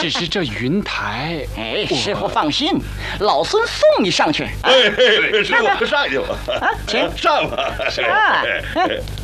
只是这云台， 哎，师傅放心，老孙送你上去。 哎，师傅上去吧。 啊，请上吧。 啊。